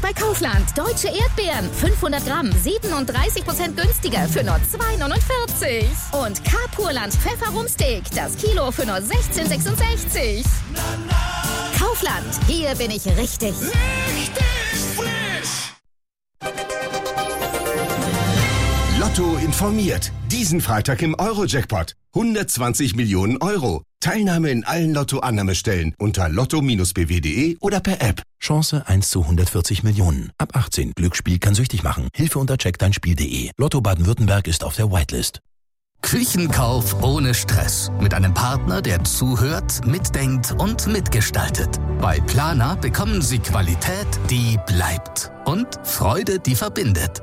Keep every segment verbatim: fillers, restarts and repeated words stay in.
bei Kaufland. Deutsche Erdbeeren. fünfhundert Gramm. siebenunddreißig Prozent günstiger für nur zwei neunundvierzig. Und K-Purland Pfefferumsteak. Das Kilo für nur sechzehn sechsundsechzig. Kaufland. Hier bin ich richtig. Richtig frisch. Lotto informiert. Diesen Freitag im Euro-Jackpot. hundertzwanzig Millionen Euro. Teilnahme in allen Lotto-Annahmestellen unter lotto Bindestrich b w punkt de oder per App. Chance eins zu hundertvierzig Millionen. Ab achtzehn. Glücksspiel kann süchtig machen. Hilfe unter check dein spiel punkt de. Lotto Baden-Württemberg ist auf der Whitelist. Küchenkauf ohne Stress. Mit einem Partner, der zuhört, mitdenkt und mitgestaltet. Bei Planer bekommen Sie Qualität, die bleibt. Und Freude, die verbindet.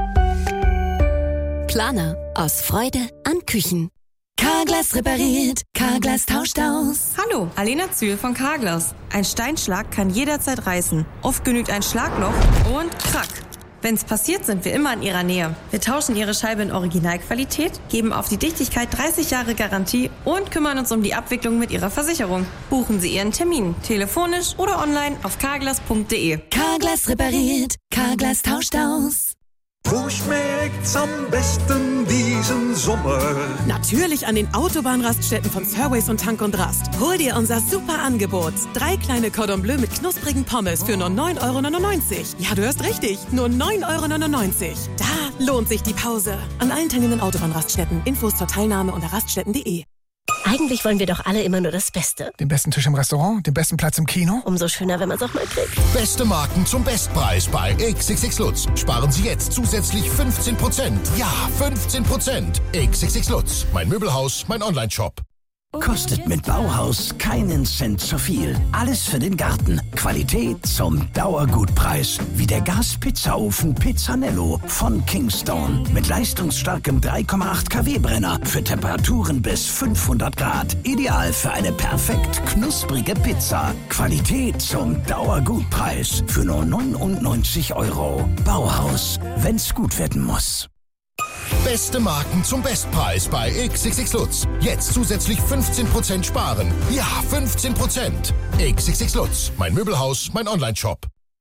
Planer. Aus Freude an Küchen. Carglass repariert. Carglass tauscht aus. Hallo, Alena Zühl von Carglass. Ein Steinschlag kann jederzeit reißen. Oft genügt ein Schlagloch und krack. Wenn's passiert, sind wir immer in Ihrer Nähe. Wir tauschen Ihre Scheibe in Originalqualität, geben auf die Dichtigkeit dreißig Jahre Garantie und kümmern uns um die Abwicklung mit Ihrer Versicherung. Buchen Sie Ihren Termin, telefonisch oder online auf carglass punkt de. Carglass repariert. Carglass tauscht aus. Wo schmeckt's am besten diesen Sommer? Natürlich an den Autobahnraststätten von Surways und Tank und Rast. Hol dir unser super Angebot. Drei kleine Cordon Bleu mit knusprigen Pommes für nur neun Euro neunundneunzig. Ja, du hörst richtig. Nur neun Euro neunundneunzig. Da lohnt sich die Pause. An allen teilnehmenden Autobahnraststätten. Infos zur Teilnahme unter raststätten punkt de. Eigentlich wollen wir doch alle immer nur das Beste. Den besten Tisch im Restaurant, den besten Platz im Kino. Umso schöner, wenn man es auch mal kriegt. Beste Marken zum Bestpreis bei X X X Lutz. Sparen Sie jetzt zusätzlich fünfzehn Prozent. Ja, fünfzehn Prozent. X X X Lutz. Mein Möbelhaus, mein Online-Shop. Kostet mit Bauhaus keinen Cent zu viel. Alles für den Garten. Qualität zum Dauergutpreis. Wie der Gas-Pizzaofen Pizzanello von Kingstone. Mit leistungsstarkem drei Komma acht Kilowatt Brenner für Temperaturen bis fünfhundert Grad. Ideal für eine perfekt knusprige Pizza. Qualität zum Dauergutpreis. Für nur neunundneunzig Euro. Bauhaus. Wenn's gut werden muss. Beste Marken zum Bestpreis bei X X X Lutz. Jetzt zusätzlich fünfzehn Prozent sparen. Ja, fünfzehn Prozent. X X X Lutz. Mein Möbelhaus, mein Online-Shop.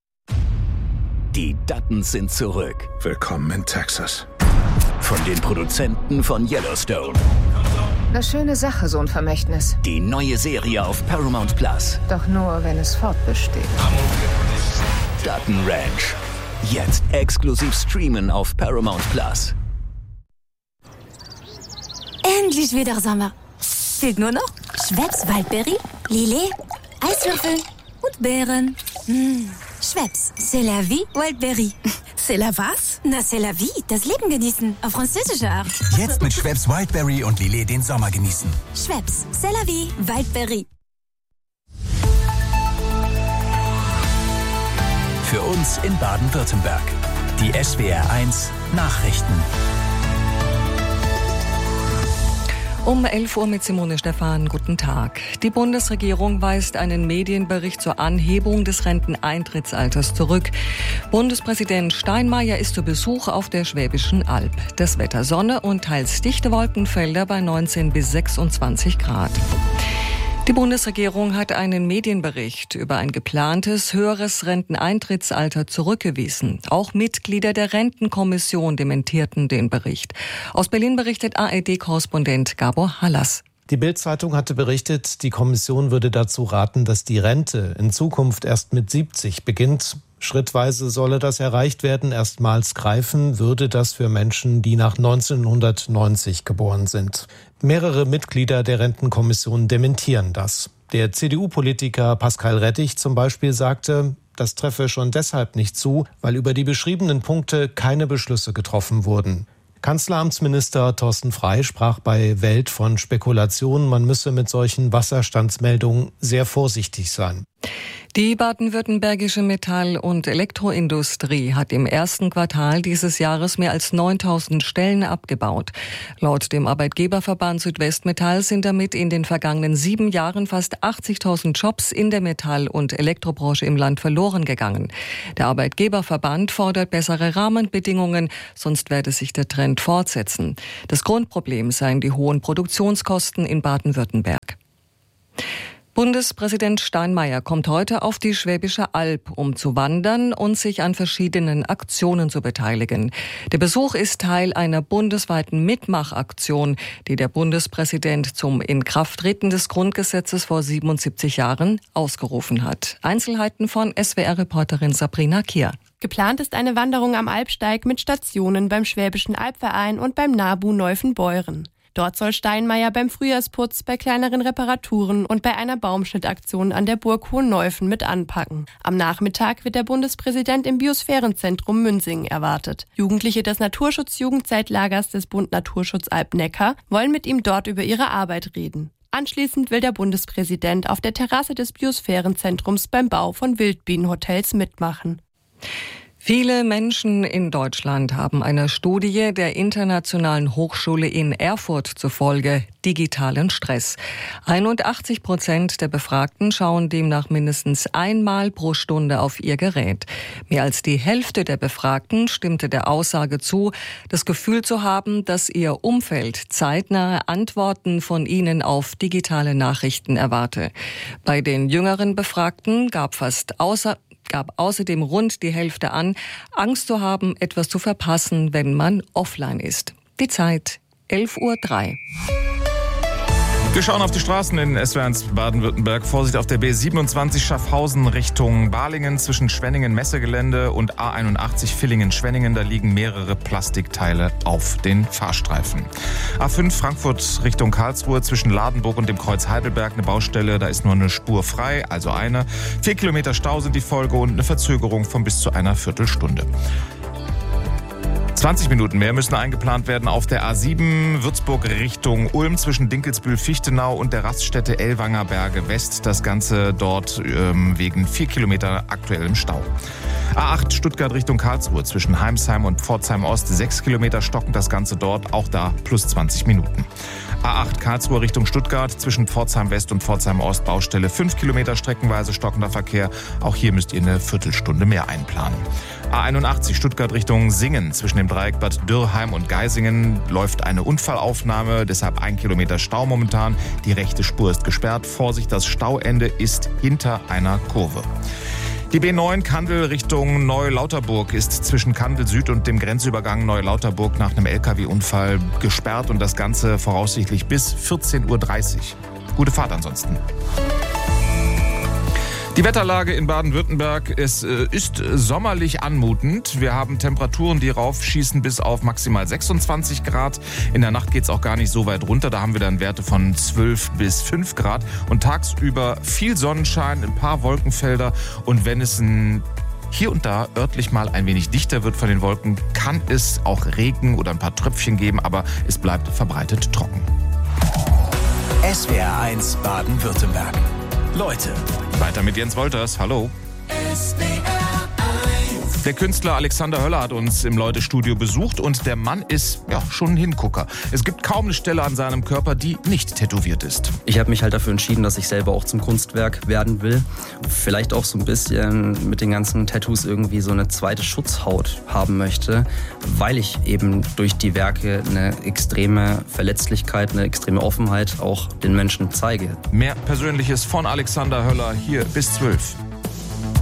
Die Duttons sind zurück. Willkommen in Texas. Von den Produzenten von Yellowstone. Eine schöne Sache, so ein Vermächtnis. Die neue Serie auf Paramount Plus. Doch nur, wenn es fortbesteht. Dutton Ranch. Jetzt exklusiv streamen auf Paramount Plus. Endlich wieder Sommer. Fehlt nur noch Schweppes Waldbeere, Lillet, Eiswürfel und Beeren. Mmh. Schweppes, c'est la vie, Wildberry. C'est la was? Na, c'est la vie, das Leben genießen. Auf französische Art. Jetzt mit Schweppes Wildberry und Lillet den Sommer genießen. Schweppes, c'est la vie, Wildberry. Für uns in Baden-Württemberg. Die S W R eins Nachrichten. Um elf Uhr mit Simone Stephan. Guten Tag. Die Bundesregierung weist einen Medienbericht zur Anhebung des Renteneintrittsalters zurück. Bundespräsident Steinmeier ist zu Besuch auf der Schwäbischen Alb. Das Wetter Sonne und teils dichte Wolkenfelder bei neunzehn bis sechsundzwanzig Grad. Die Bundesregierung hat einen Medienbericht über ein geplantes höheres Renteneintrittsalter zurückgewiesen. Auch Mitglieder der Rentenkommission dementierten den Bericht. Aus Berlin berichtet A R D-Korrespondent Gabor Hallas. Die Bild-Zeitung hatte berichtet, die Kommission würde dazu raten, dass die Rente in Zukunft erst mit siebzig beginnt. Schrittweise solle das erreicht werden. Erstmals greifen würde das für Menschen, die nach neunzehnhundertneunzig geboren sind. Mehrere Mitglieder der Rentenkommission dementieren das. Der C D U-Politiker Pascal Rettich zum Beispiel sagte, das treffe schon deshalb nicht zu, weil über die beschriebenen Punkte keine Beschlüsse getroffen wurden. Kanzleramtsminister Thorsten Frey sprach bei Welt von Spekulationen, man müsse mit solchen Wasserstandsmeldungen sehr vorsichtig sein. Die baden-württembergische Metall- und Elektroindustrie hat im ersten Quartal dieses Jahres mehr als neuntausend Stellen abgebaut. Laut dem Arbeitgeberverband Südwestmetall sind damit in den vergangenen sieben Jahren fast achtzigtausend Jobs in der Metall- und Elektrobranche im Land verloren gegangen. Der Arbeitgeberverband fordert bessere Rahmenbedingungen, sonst werde sich der Trend fortsetzen. Das Grundproblem seien die hohen Produktionskosten in Baden-Württemberg. Bundespräsident Steinmeier kommt heute auf die Schwäbische Alb, um zu wandern und sich an verschiedenen Aktionen zu beteiligen. Der Besuch ist Teil einer bundesweiten Mitmachaktion, die der Bundespräsident zum Inkrafttreten des Grundgesetzes vor siebenundsiebzig Jahren ausgerufen hat. Einzelheiten von S W R-Reporterin Sabrina Kier. Geplant ist eine Wanderung am Alpsteig mit Stationen beim Schwäbischen Albverein und beim NABU Neufen-Beuren. Dort soll Steinmeier beim Frühjahrsputz, bei kleineren Reparaturen und bei einer Baumschnittaktion an der Burg Hohenneufen mit anpacken. Am Nachmittag wird der Bundespräsident im Biosphärenzentrum Münsingen erwartet. Jugendliche des Naturschutz-Jugendzeitlagers des Bund Naturschutz Alb-Neckar wollen mit ihm dort über ihre Arbeit reden. Anschließend will der Bundespräsident auf der Terrasse des Biosphärenzentrums beim Bau von Wildbienenhotels mitmachen. Viele Menschen in Deutschland haben einer Studie der Internationalen Hochschule in Erfurt zufolge digitalen Stress. einundachtzig Prozent der Befragten schauen demnach mindestens einmal pro Stunde auf ihr Gerät. Mehr als die Hälfte der Befragten stimmte der Aussage zu, das Gefühl zu haben, dass ihr Umfeld zeitnahe Antworten von ihnen auf digitale Nachrichten erwarte. Bei den jüngeren Befragten gab fast außer gab außerdem rund die Hälfte an, Angst zu haben, etwas zu verpassen, wenn man offline ist. Die Zeit elf Uhr drei. Wir schauen auf die Straßen in S W R eins Baden-Württemberg. Vorsicht auf der B siebenundzwanzig Schaffhausen Richtung Balingen zwischen Schwenningen-Messegelände und A einundachtzig Villingen-Schwenningen. Da liegen mehrere Plastikteile auf den Fahrstreifen. A fünf Frankfurt Richtung Karlsruhe zwischen Ladenburg und dem Kreuz Heidelberg eine Baustelle. Da ist nur eine Spur frei, also eine. Vier Kilometer Stau sind die Folge und eine Verzögerung von bis zu einer Viertelstunde. zwanzig Minuten mehr müssen eingeplant werden auf der A sieben Würzburg Richtung Ulm zwischen Dinkelsbühl-Fichtenau und der Raststätte Ellwanger Berge West. Das Ganze dort ähm, wegen vier Kilometer aktuellem Stau. A acht Stuttgart Richtung Karlsruhe zwischen Heimsheim und Pforzheim Ost sechs Kilometer stocken. Das Ganze dort auch da plus zwanzig Minuten. A acht Karlsruhe Richtung Stuttgart zwischen Pforzheim West und Pforzheim Ost Baustelle fünf Kilometer streckenweise stockender Verkehr. Auch hier müsst ihr eine Viertelstunde mehr einplanen. A einundachtzig Stuttgart Richtung Singen zwischen dem Dreieck Bad Dürrheim und Geisingen läuft eine Unfallaufnahme, deshalb ein Kilometer Stau momentan. Die rechte Spur ist gesperrt. Vorsicht, das Stauende ist hinter einer Kurve. Die B neun Kandel Richtung Neulauterburg ist zwischen Kandel Süd und dem Grenzübergang Neulauterburg nach einem L K W-Unfall gesperrt und das Ganze voraussichtlich bis vierzehn Uhr dreißig. Gute Fahrt ansonsten. Die Wetterlage in Baden-Württemberg, es äh, ist sommerlich anmutend. Wir haben Temperaturen, die raufschießen bis auf maximal sechsundzwanzig Grad. In der Nacht geht es auch gar nicht so weit runter. Da haben wir dann Werte von zwölf bis fünf Grad. Und tagsüber viel Sonnenschein, ein paar Wolkenfelder. Und wenn es ein hier und da örtlich mal ein wenig dichter wird von den Wolken, kann es auch Regen oder ein paar Tröpfchen geben. Aber es bleibt verbreitet trocken. S W R eins Baden-Württemberg. Leute. Weiter mit Jens Wolters. Hallo. Der Künstler Alexander Höller hat uns im Leute-Studio besucht und der Mann ist ja schon ein Hingucker. Es gibt kaum eine Stelle an seinem Körper, die nicht tätowiert ist. Ich habe mich halt dafür entschieden, dass ich selber auch zum Kunstwerk werden will. Vielleicht auch so ein bisschen mit den ganzen Tattoos irgendwie so eine zweite Schutzhaut haben möchte, weil ich eben durch die Werke eine extreme Verletzlichkeit, eine extreme Offenheit auch den Menschen zeige. Mehr Persönliches von Alexander Höller hier bis zwölf.